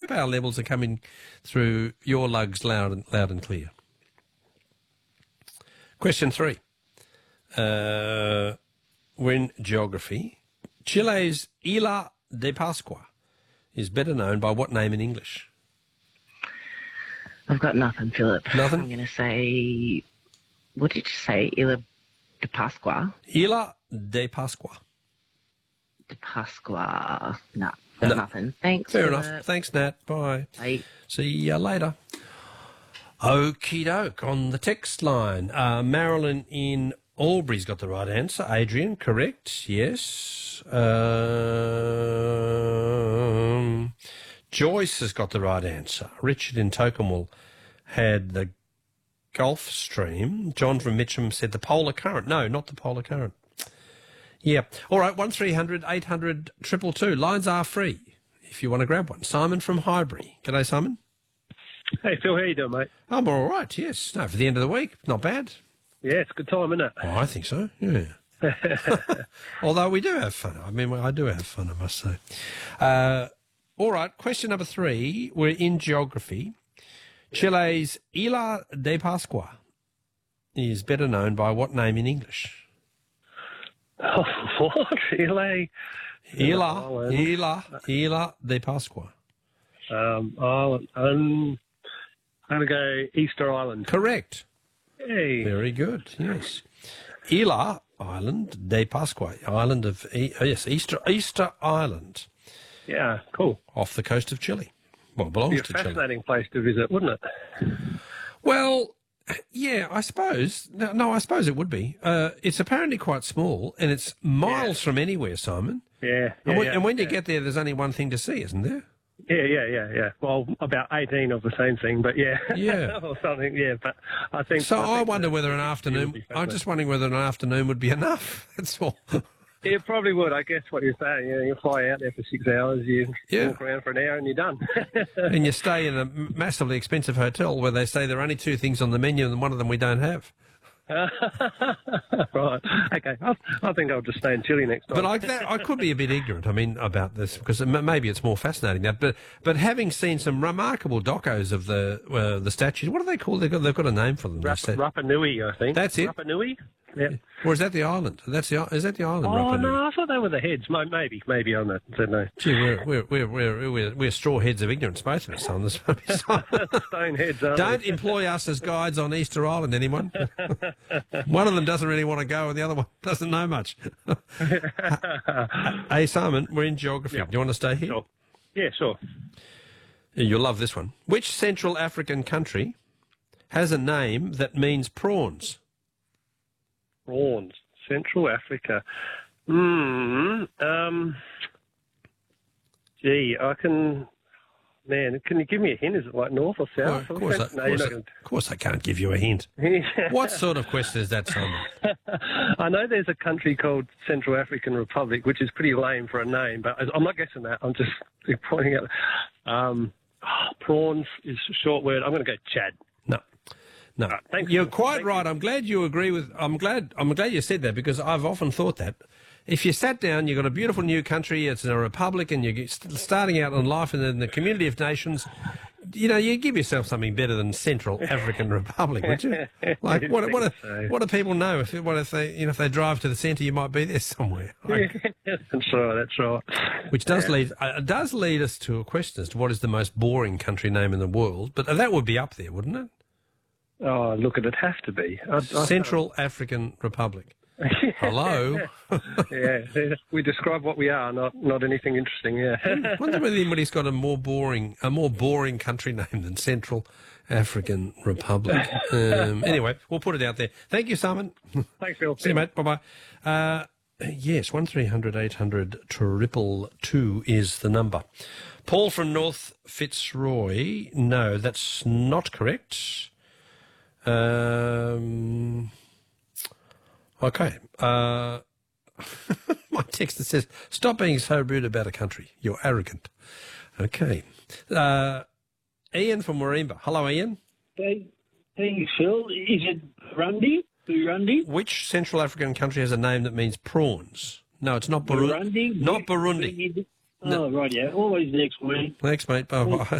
hope our levels are coming through your lugs loud and clear. Question 3. We're in geography. Chile's Isla de Pascua is better known by what name in English? I've got nothing, Philip. Nothing? I'm going to say, what did you say? Isla de Pascua? Isla de Pascua. De Pascua. No, got nothing. Thanks. Fair Philip. enough. Thanks, Nat. Bye. Bye. See you later. Okie doke. On the text line, Marilyn in Albury's got the right answer. Adrian, correct. Yes. Joyce has got the right answer. Richard in Tocumwell had the Gulf Stream. John from Mitcham said the polar current. No, not the polar current. Yeah. All right, 1300 800 222. Lines are free if you want to grab one. Simon from Highbury. G'day, Simon. Hey, Phil, how you doing, mate? I'm all right, yes. No, for the end of the week, not bad. Yeah, it's a good time, isn't it? Oh, I think so, yeah. Although we do have fun. I mean, I do have fun, I must say. All right, question number 3. We're in geography. Chile's Isla de Pascua is better known by what name in English? Oh, what? Isla de Pascua. Island. I'm going to go Easter Island. Correct. Hey. Very good, yes. Isla Island de Pascua, island of, Easter Island. Yeah, cool. Off the coast of Chile. Well, it belongs Be a to Chile. fascinating place to visit, wouldn't it? Well, yeah, I suppose. No, I suppose it would be. It's apparently quite small, and it's miles from anywhere, Simon. Yeah. And when you get there, there's only one thing to see, isn't there? Yeah. Well, about 18 of the same thing, but yeah. Yeah. Or something, yeah. But I think... So I wonder that whether an afternoon... I'm just wondering whether an afternoon would be enough. That's all. It probably would, I guess, what you're saying. Yeah, you fly out there for 6 hours, you walk around for an hour and you're done. And you stay in a massively expensive hotel where they say there are only 2 things on the menu and one of them we don't have. Right. Okay. I think I'll just stay in Chile next time. But I could be a bit ignorant, about this, because maybe it's more fascinating that. But having seen some remarkable docos of the statues, what are they called? They've got a name for them. Rapa Nui, I think. That's it. Rapa Nui. Yeah. Or is that the island? Is that the island? Oh Rapa Nui? no, I thought they were the heads. Maybe on that. I don't know. Gee, we're straw heads of ignorance, both of us on this. Stone heads. Don't employ us as guides on Easter Island, anyone. One of them doesn't really want to go, and the other one doesn't know much. Hey, Simon, we're in geography. Yep. Do you want to stay here? Sure. Yeah, sure. You'll love this one. Which Central African country has a name that means prawns? Prawns. Central Africa. Gee, I can... Man, can you give me a hint? Is it like north or south? Of course I can't give you a hint. What sort of question is that, Simon? I know there's a country called Central African Republic, which is pretty lame for a name, but I'm not guessing that. I'm just pointing out. Prawns is a short word. I'm going to go Chad. No. Thanks. You're quite right. I'm glad you agree with... I'm glad you said that, because I've often thought that. If you sat down, you've got a beautiful new country, it's a republic, and you're starting out in life in the community of nations, you give yourself something better than Central African Republic, would you? Like, what do people know? If they drive to the centre, you might be there somewhere. That's right. Which does lead us to a question as to what is the most boring country name in the world, but that would be up there, wouldn't it? Oh, look, it'd have to be. Central African Republic. Hello. Yeah, we describe what we are, not anything interesting. Yeah. I wonder whether anybody's got a more boring country name than Central African Republic. Anyway, we'll put it out there. Thank you, Simon. Thanks, Phil. See you, mate. Bye bye. Yes, 1300 800 222 is the number. Paul from North Fitzroy. No, that's not correct. Okay. My text that says, stop being so rude about a country. You're arrogant. Okay. Ian from Warimba. Hello, Ian. Hey, Phil. Is it Burundi? Which Central African country has a name that means prawns? No, it's not Burundi. Burundi? Not Burundi. Oh, right, yeah. Always next week. Thanks, mate. Bye-bye.